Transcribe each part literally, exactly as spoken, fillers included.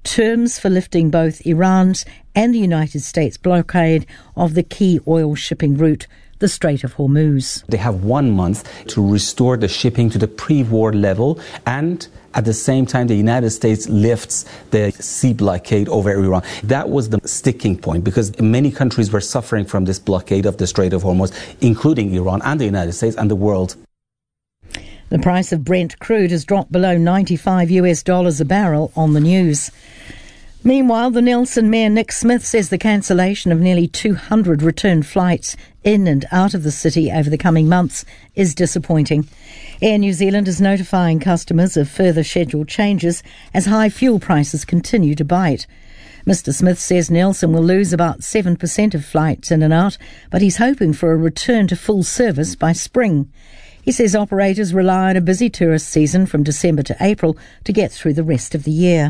terms for lifting both Iran's and the United States blockade of the key oil shipping route, the Strait of Hormuz. They have one month to restore the shipping to the pre-war level, and at the same time the United States lifts the sea blockade over Iran. That was the sticking point, because many countries were suffering from this blockade of the Strait of Hormuz, including Iran and the United States and the world. The price of Brent crude has dropped below ninety-five US dollars a barrel on the news. Meanwhile, the Nelson Mayor Nick Smith says the cancellation of nearly two hundred return flights in and out of the city over the coming months is disappointing. Air New Zealand is notifying customers of further scheduled changes as high fuel prices continue to bite. Mister Smith says Nelson will lose about seven percent of flights in and out, but he's hoping for a return to full service by spring. He says operators rely on a busy tourist season from December to April to get through the rest of the year.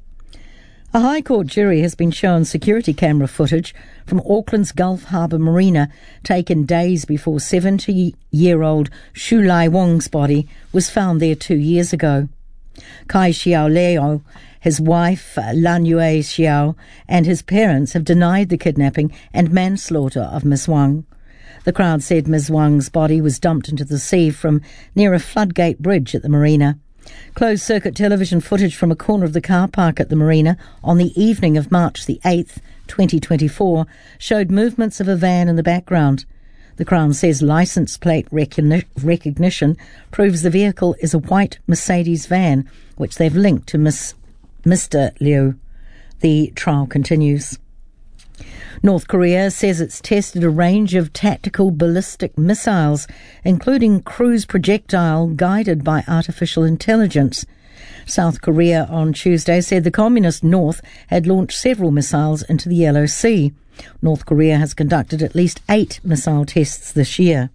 A High Court jury has been shown security camera footage from Auckland's Gulf Harbour Marina taken days before seventy-year-old Shu Lai Wong's body was found there two years ago. Kai Xiao Leo, his wife Lan Yue Xiao, and his parents have denied the kidnapping and manslaughter of Miss Wang. The crowd said Miss Wang's body was dumped into the sea from near a floodgate bridge at the marina. Closed-circuit television footage from a corner of the car park at the marina on the evening of March the eighth, twenty twenty-four, showed movements of a van in the background. The Crown says licence plate recogni- recognition proves the vehicle is a white Mercedes van, which they've linked to Miss Mister Liu. The trial continues. North Korea says it's tested a range of tactical ballistic missiles, including cruise projectile guided by artificial intelligence. South Korea on Tuesday said the communist North had launched several missiles into the Yellow Sea. North Korea has conducted at least eight missile tests this year.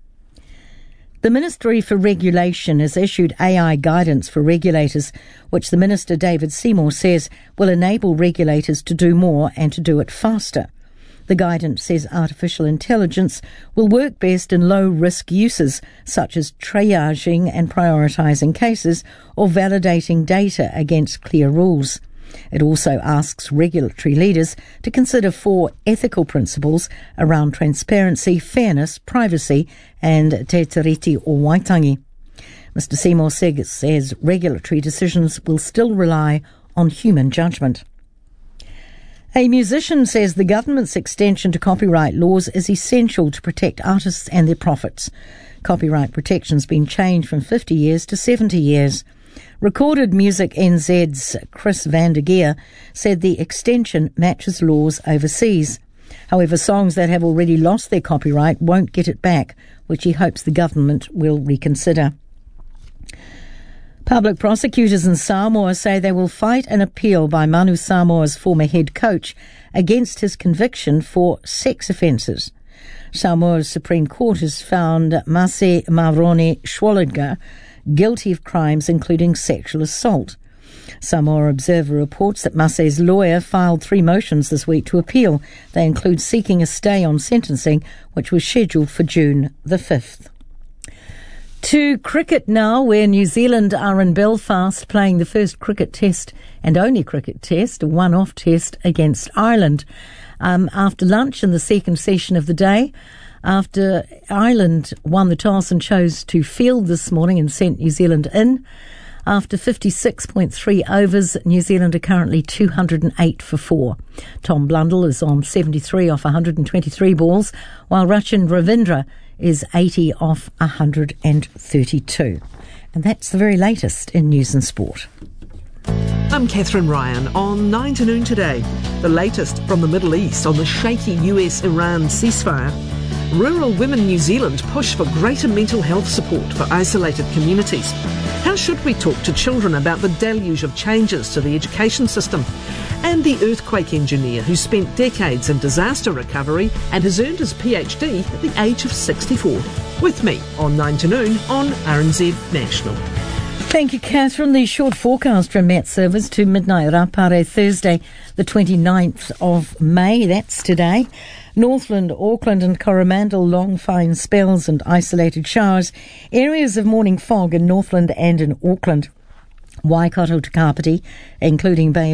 The Ministry for Regulation has issued A I guidance for regulators, which the Minister David Seymour says will enable regulators to do more and to do it faster. The guidance says artificial intelligence will work best in low-risk uses, such as triaging and prioritising cases or validating data against clear rules. It also asks regulatory leaders to consider four ethical principles around transparency, fairness, privacy and te tiriti o waitangi. Mister Seymour says regulatory decisions will still rely on human judgment. A musician says the government's extension to copyright laws is essential to protect artists and their profits. Copyright protection's been changed from fifty years to seventy years. Recorded Music N Z's Chris van der Geer said the extension matches laws overseas. However, songs that have already lost their copyright won't get it back, which he hopes the government will reconsider. Public prosecutors in Samoa say they will fight an appeal by Manu Samoa's former head coach against his conviction for sex offences. Samoa's Supreme Court has found Mase Maoroni Schwaliger guilty of crimes including sexual assault. Samoa Observer reports that Mase's lawyer filed three motions this week to appeal. They include seeking a stay on sentencing, which was scheduled for June the fifth. To cricket now, where New Zealand are in Belfast playing the first cricket test and only cricket test, a one-off test against Ireland. Um, after lunch in the second session of the day, after Ireland won the toss and chose to field this morning and sent New Zealand in. After fifty-six point three overs, New Zealand are currently two hundred eight for four. Tom Blundell is on seventy-three off one hundred twenty-three balls, while Rachin Ravindra is eighty off one hundred thirty-two. And that's the very latest in news and sport. I'm Catherine Ryan on nine to noon today. The latest from the Middle East on the shaky U S-Iran ceasefire. Rural Women New Zealand push for greater mental health support for isolated communities. How should we talk to children about the deluge of changes to the education system? And the earthquake engineer who spent decades in disaster recovery and has earned his PhD at the age of sixty-four. With me on nine to noon on R N Z National. Thank you, Catherine. The short forecast from Met Service to midnight Rapare Thursday, the twenty-ninth of May. That's today. Northland, Auckland and Coromandel, long fine spells and isolated showers. Areas of morning fog in Northland and in Auckland. Waikato to Kapiti, including Bay